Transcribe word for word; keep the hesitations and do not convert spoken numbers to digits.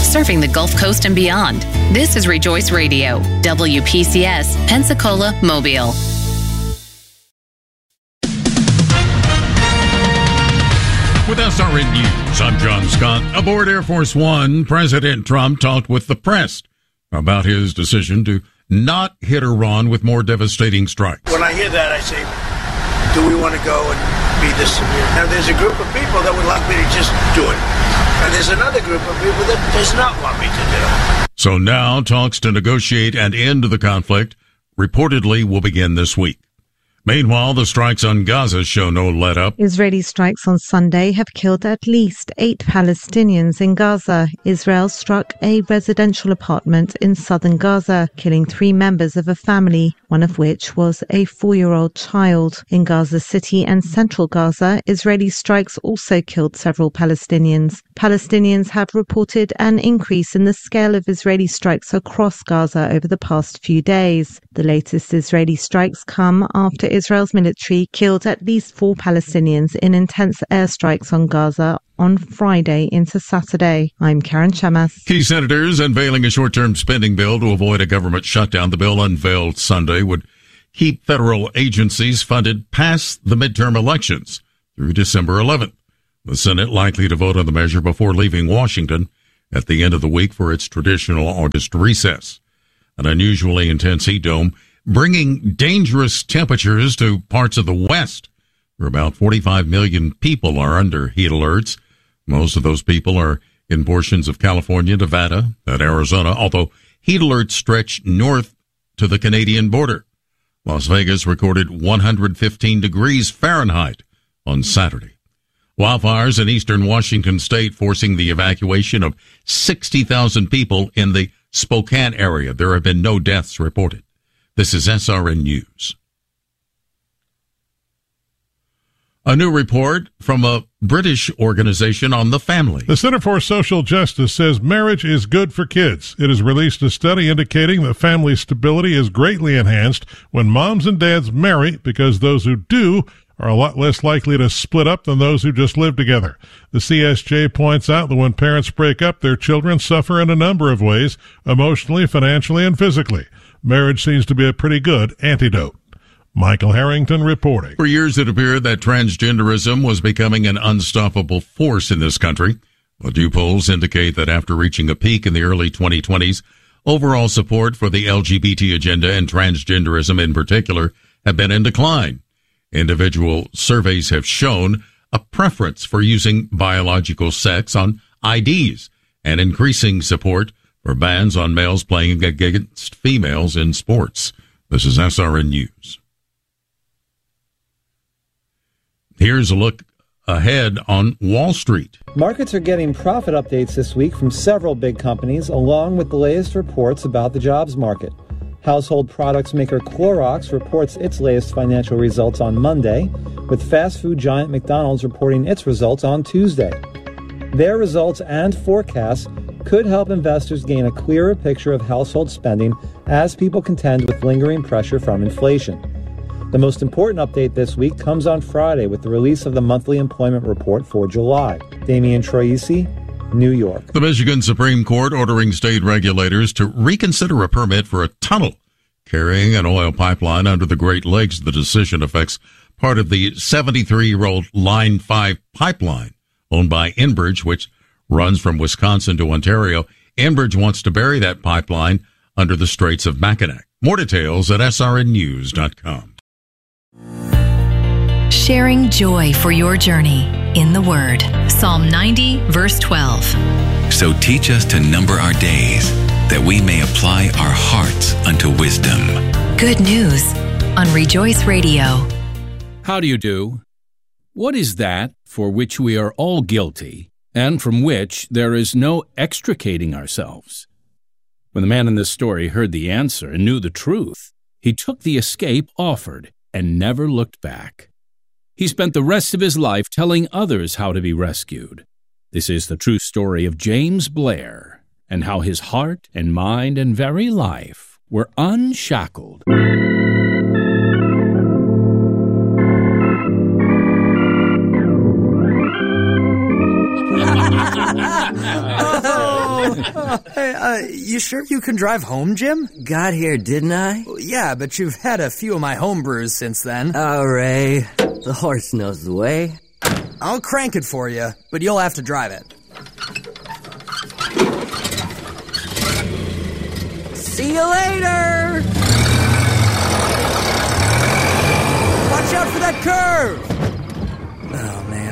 serving the Gulf Coast and beyond. This is Rejoice Radio, W P C S, Pensacola, Mobile. With S R N News, I'm John Scott. Aboard Air Force One, President Trump talked with the press about his decision to not hit Iran with more devastating strikes. When I hear that, I say, do we want to go and be this severe? Now, there's a group of people that would like me to just do it. And there's another group of people that does not want me to do it. So now talks to negotiate an end to the conflict reportedly will begin this week. Meanwhile, the strikes on Gaza show no let-up. Israeli strikes on Sunday have killed at least eight Palestinians in Gaza. Israel struck a residential apartment in southern Gaza, killing three members of a family, one of which was a four-year-old child. In Gaza City and central Gaza, Israeli strikes also killed several Palestinians. Palestinians have reported an increase in the scale of Israeli strikes across Gaza over the past few days. The latest Israeli strikes come after Israel's military killed at least four Palestinians in intense airstrikes on Gaza on Friday into Saturday. I'm Karen Chamas. Key senators unveiling a short-term spending bill to avoid a government shutdown. The bill unveiled Sunday would keep federal agencies funded past the midterm elections through December eleventh. The Senate likely to vote on the measure before leaving Washington at the end of the week for its traditional August recess. An unusually intense heat dome bringing dangerous temperatures to parts of the West, where about forty-five million people are under heat alerts. Most of those people are in portions of California, Nevada, and Arizona, although heat alerts stretch north to the Canadian border. Las Vegas recorded one hundred fifteen degrees Fahrenheit on Saturday. Wildfires in eastern Washington state forcing the evacuation of sixty thousand people in the Spokane area. There have been no deaths reported. This is S R N News. A new report from a British organization on the family. The Center for Social Justice says marriage is good for kids. It has released a study indicating that family stability is greatly enhanced when moms and dads marry, because those who do are a lot less likely to split up than those who just live together. The C S J points out that when parents break up, their children suffer in a number of ways, emotionally, financially, and physically. Marriage seems to be a pretty good antidote. Michael Harrington reporting. For years, it appeared that transgenderism was becoming an unstoppable force in this country. Well, new polls indicate that after reaching a peak in the early twenty twenties, overall support for the L G B T agenda and transgenderism in particular have been in decline. Individual surveys have shown a preference for using biological sex on I Ds and increasing support for bans on males playing against females in sports. This is S R N News. Here's a look ahead on Wall Street. Markets are getting profit updates this week from several big companies, along with the latest reports about the jobs market. Household products maker Clorox reports its latest financial results on Monday, with fast food giant McDonald's reporting its results on Tuesday. Their results and forecasts could help investors gain a clearer picture of household spending as people contend with lingering pressure from inflation. The most important update this week comes on Friday with the release of the monthly employment report for July. Damian Troisi, New York. The Michigan Supreme Court ordering state regulators to reconsider a permit for a tunnel carrying an oil pipeline under the Great Lakes. The decision affects part of the seventy-three-year-old Line five pipeline owned by Enbridge, which runs from Wisconsin to Ontario. Enbridge wants to bury that pipeline under the Straits of Mackinac. More details at S R N news dot com. Sharing joy for your journey in the Word. Psalm ninety, verse twelve. So teach us to number our days, that we may apply our hearts unto wisdom. Good news on Rejoice Radio. How do you do? What is that for which we are all guilty, and from which there is no extricating ourselves? When the man in this story heard the answer and knew the truth, he took the escape offered and never looked back. He spent the rest of his life telling others how to be rescued. This is the true story of James Blair and how his heart and mind and very life were unshackled. Oh, hey, uh, you sure you can drive home, Jim? Got here, didn't I? Yeah, but you've had a few of my home brews since then. Oh, Ray, the horse knows the way. I'll crank it for you, but you'll have to drive it. See you later! Watch out for that curve!